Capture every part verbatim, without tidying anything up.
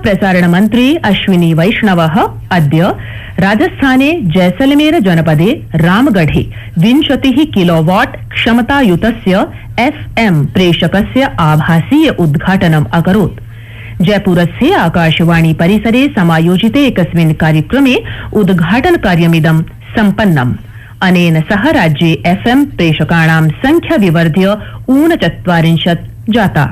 प्रसारण मन्त्री अश्विनी वैष्णवः अद्य राजस्थाने जैसलमेर जनपदे रामगढ़े विंशतिः किलोवाट क्षमतायुतस्य एफएम प्रेषकस्य आभासीय उद्घाटनम् अकरोत्। जयपुरस्य आकाशवाणी परिसरे समायोजिते एकस्मिन् कार्यक्रमे उद्घाटन कार्यमिदं सम्पन्नम्। अनेन सह राज्ये एफएम प्रेषकाणां संख्या विवर्ध्य ऊनचत्वारिंशत् जाता।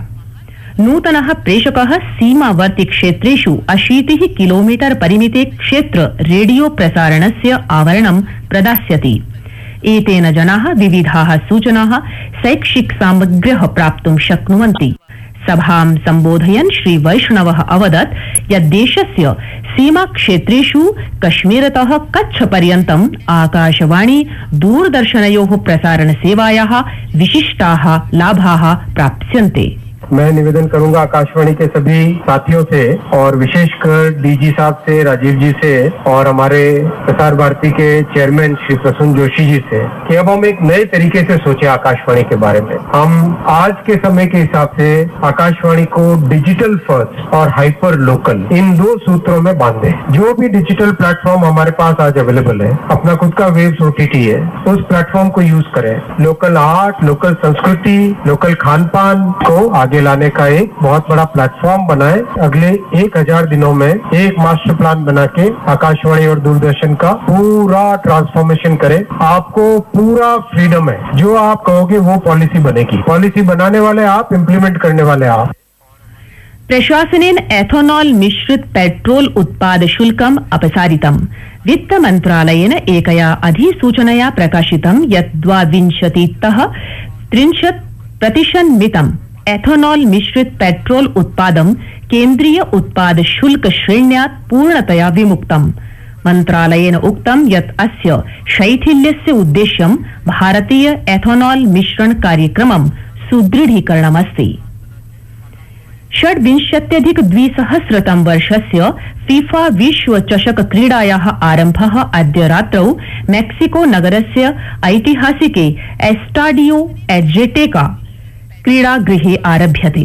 नूतनः प्रेषकः सीमावर्ति क्षेत्रेषु अशीतिः किलोमीटर परिमिते क्षेत्र रेडियो प्रसारणस्य आवरणं प्रदास्यति। एतेन जनाः विविधाः सूचनाः शैक्षिक सामग्र्यः प्राप्तुं शक्नुवन्ति। सभां सम्बोधयन् श्री वैष्णवः अवदत् यत् देशस्य सीमा क्षेत्रेषु कश्मीरतः कच्छ पर्यन्तम् आकाशवाणी दूरदर्शनयोः प्रसारण सेवायाः विशिष्टाः लाभाः प्राप्स्यन्ते। मैं निवेदन करूंगा आकाशवाणी के सभी साथियों से और विशेषकर डीजी साहब से, राजीव जी से और हमारे प्रसार भारती के चेयरमैन श्री प्रसून जोशी जी से कि अब हम एक नए तरीके से सोचे आकाशवाणी के बारे में। हम आज के समय के हिसाब से आकाशवाणी को डिजिटल फर्स्ट और हाइपर लोकल इन दो सूत्रों में बांधे। जो भी डिजिटल प्लेटफॉर्म हमारे पास आज अवेलेबल है, अपना खुद का वेव्स ओटीटी है, उस प्लेटफॉर्म को यूज करें। लोकल आर्ट, लोकल संस्कृति, लोकल खान पान को आगे लाने का एक बहुत बड़ा प्लेटफॉर्म बनाए। अगले एक हजार दिनों में एक मास्टर प्लान बना के आकाशवाणी और दूरदर्शन का पूरा ट्रांसफॉर्मेशन करें। आपको पूरा फ्रीडम है, जो आप कहोगे वो पॉलिसी बनेगी। पॉलिसी बनाने वाले आप, इम्प्लीमेंट करने वाले आप। प्रशासनेन एथोनॉल मिश्रित पेट्रोल उत्पाद शुल्कम् अपसारितम्। वित्त मन्त्रालयेन एकया अधिसूचनया प्रकाशितं यत् द्वाविंशतितः त्रिंशत् प्रतिशन्मितम् एथोनॉल मिश्रित पेट्रोल उत्पादं केन्द्रीय उत्पाद शुल्क श्रेण्यात् पूर्णतया विमुक्तम्। मन्त्रालयेन उक्तं यत् अस्य शैथिल्यस्य उद्देश्यं भारतीय एथोनॉल मिश्रण कार्यक्रमं सुदृढीकरणमस्ति। षड्विंशत्यधिक द्विसहस्रतम वर्षस्य फीफा विश्व चषक क्रीडायाः आरम्भः अद्य रात्रौ मेक्सिको नगरस्य ऐतिहासिके एस्टाडियो एजेटेका क्रीडागृहे आरभ्यते।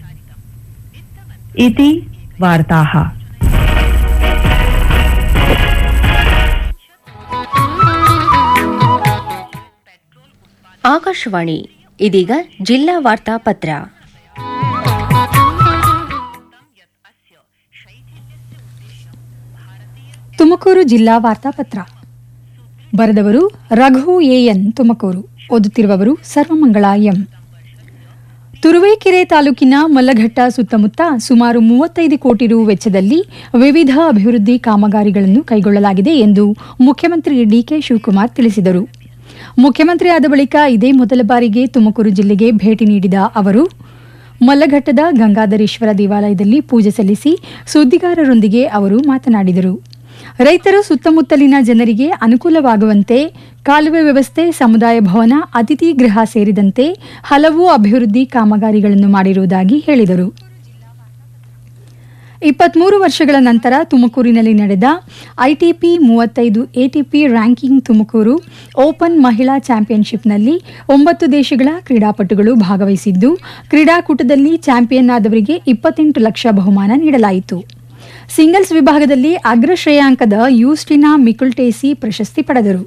इति वार्ताः। ಆಕಾಶವಾಣಿ ಇದೀಗ ಜಿಲ್ಲಾ ವಾರ್ತಾ ಪತ್ರ. ತುಮಕೂರು ಜಿಲ್ಲಾ ವಾರ್ತಾಪತ್ರ ಬರೆದವರು ರಘು ಎಎನ್ ತುಮಕೂರು, ಓದುತ್ತಿರುವವರು ಸರ್ವಮಂಗಳ ಎಂ. ತುರುವೇಕೆರೆ ತಾಲೂಕಿನ ಮಲ್ಲಘಟ್ಟ ಸುತ್ತಮುತ್ತ ಸುಮಾರು ಮೂವತ್ತೈದು ಕೋಟಿ ರು ವೆಚ್ಚದಲ್ಲಿ ವಿವಿಧ ಅಭಿವೃದ್ಧಿ ಕಾಮಗಾರಿಗಳನ್ನು ಕೈಗೊಳ್ಳಲಾಗಿದೆ ಎಂದು ಮುಖ್ಯಮಂತ್ರಿ ಡಿಕೆ ಶಿವಕುಮಾರ್ ತಿಳಿಸಿದರು. ಮುಖ್ಯಮಂತ್ರಿ ಆದ ಬಳಿಕ ಇದೇ ಮೊದಲ ಬಾರಿಗೆ ತುಮಕೂರು ಜಿಲ್ಲೆಗೆ ಭೇಟಿ ನೀಡಿದ ಅವರು ಮಲ್ಲಘಟ್ಟದ ಗಂಗಾಧರೇಶ್ವರ ದೇವಾಲಯದಲ್ಲಿ ಪೂಜೆ ಸಲ್ಲಿಸಿ ಸುದ್ದಿಗಾರರೊಂದಿಗೆ ಅವರು ಮಾತನಾಡಿದರು. ರೈತರು ಸುತ್ತಮುತ್ತಲಿನ ಜನರಿಗೆ ಅನುಕೂಲವಾಗುವಂತೆ ಕಾಲುವೆ ವ್ಯವಸ್ಥೆ, ಸಮುದಾಯ ಭವನ, ಅತಿಥಿ ಗೃಹ ಸೇರಿದಂತೆ ಹಲವು ಅಭಿವೃದ್ಧಿ ಕಾಮಗಾರಿಗಳನ್ನು ಮಾಡಿರುವುದಾಗಿ ಹೇಳಿದರು. ಇಪ್ಪತ್ಮೂರು ವರ್ಷಗಳ ನಂತರ ತುಮಕೂರಿನಲ್ಲಿ ನಡೆದ ಐಟಿಪಿ ಮೂವತ್ತೈದು ಎಟಿಪಿ ರ್ಯಾಂಕಿಂಗ್ ತುಮಕೂರು ಓಪನ್ ಮಹಿಳಾ ಚಾಂಪಿಯನ್ಶಿಪ್ನಲ್ಲಿ ಒಂಬತ್ತು ದೇಶಗಳ ಕ್ರೀಡಾಪಟುಗಳು ಭಾಗವಹಿಸಿದ್ದು, ಕ್ರೀಡಾಕೂಟದಲ್ಲಿ ಚಾಂಪಿಯನ್ ಆದವರಿಗೆ ಇಪ್ಪತ್ತೆಂಟು ಲಕ್ಷ ಬಹುಮಾನ ನೀಡಲಾಯಿತು. ಸಿಂಗಲ್ಸ್ ವಿಭಾಗದಲ್ಲಿ ಅಗ್ರ ಶ್ರೇಯಾಂಕದ ಯೂಸ್ಟಿನಾ ಮಿಕುಲ್ಟೇಸಿ ಪ್ರಶಸ್ತಿ ಪಡೆದರು.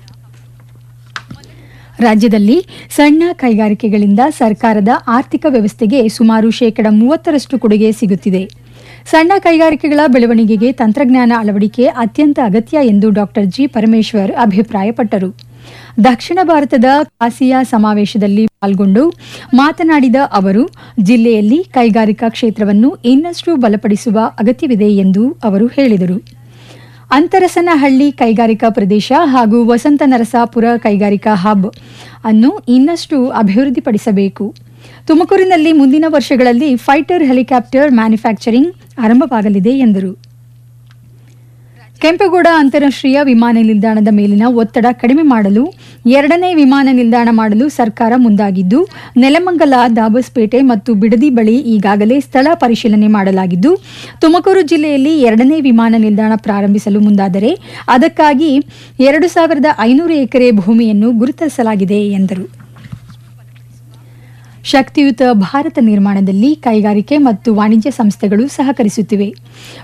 ರಾಜ್ಯದಲ್ಲಿ ಸಣ್ಣ ಕೈಗಾರಿಕೆಗಳಿಂದ ಸರ್ಕಾರದ ಆರ್ಥಿಕ ವ್ಯವಸ್ಥೆಗೆ ಸುಮಾರು ಶೇಕಡ ಮೂವತ್ತರಷ್ಟು ಕೊಡುಗೆ ಸಿಗುತ್ತಿದೆ. ಸಣ್ಣ ಕೈಗಾರಿಕೆಗಳ ಬೆಳವಣಿಗೆಗೆ ತಂತ್ರಜ್ಞಾನ ಅಳವಡಿಕೆ ಅತ್ಯಂತ ಅಗತ್ಯ ಎಂದು ಡಾಕ್ಟರ್ ಜಿ ಪರಮೇಶ್ವರ್ ಅಭಿಪ್ರಾಯಪಟ್ಟರು. ದಕ್ಷಿಣ ಭಾರತದ ಕಾಸಿಯಾ ಸಮಾವೇಶದಲ್ಲಿ ಪಾಲ್ಗೊಂಡು ಮಾತನಾಡಿದ ಅವರು ಜಿಲ್ಲೆಯಲ್ಲಿ ಕೈಗಾರಿಕಾ ಕ್ಷೇತ್ರವನ್ನು ಇನ್ನಷ್ಟು ಬಲಪಡಿಸುವ ಅಗತ್ಯವಿದೆ ಎಂದು ಅವರು ಹೇಳಿದರು. ಅಂತರಸನಹಳ್ಳಿ ಕೈಗಾರಿಕಾ ಪ್ರದೇಶ ಹಾಗೂ ವಸಂತ ನರಸಾಪುರ ಕೈಗಾರಿಕಾ ಹಬ್ ಅನ್ನು ಇನ್ನಷ್ಟು ಅಭಿವೃದ್ಧಿಪಡಿಸಬೇಕು. ತುಮಕೂರಿನಲ್ಲಿ ಮುಂದಿನ ವರ್ಷಗಳಲ್ಲಿ ಫೈಟರ್ ಹೆಲಿಕಾಪ್ಟರ್ ಮ್ಯಾನುಫ್ಯಾಕ್ಚರಿಂಗ್ ಆರಂಭವಾಗಲಿದೆ ಎಂದರು. ಕೆಂಪೇಗೌಡ ಅಂತಾರಾಷ್ಟ್ರೀಯ ವಿಮಾನ ನಿಲ್ದಾಣದ ಮೇಲಿನ ಒತ್ತಡ ಕಡಿಮೆ ಮಾಡಲು ಎರಡನೇ ವಿಮಾನ ನಿಲ್ದಾಣ ಮಾಡಲು ಸರ್ಕಾರ ಮುಂದಾಗಿದ್ದು, ನೆಲಮಂಗಲ, ದಾಬಸ್ಪೇಟೆ ಮತ್ತು ಬಿಡದಿ ಬಳಿ ಈಗಾಗಲೇ ಸ್ಥಳ ಪರಿಶೀಲನೆ ಮಾಡಲಾಗಿದ್ದು, ತುಮಕೂರು ಜಿಲ್ಲೆಯಲ್ಲಿ ಎರಡನೇ ವಿಮಾನ ನಿಲ್ದಾಣ ಪ್ರಾರಂಭಿಸಲು ಮುಂದಾದರೆ ಅದಕ್ಕಾಗಿ ಎರಡು ಸಾವಿರದ ಐನೂರು ಎಕರೆ ಭೂಮಿಯನ್ನು ಗುರುತಿಸಲಾಗಿದೆ ಎಂದರು. ಶಕ್ತಿಯುತ ಭಾರತ ನಿರ್ಮಾಣದಲ್ಲಿ ಕೈಗಾರಿಕೆ ಮತ್ತು ವಾಣಿಜ್ಯ ಸಂಸ್ಥೆಗಳು ಸಹಕರಿಸುತ್ತಿವೆ.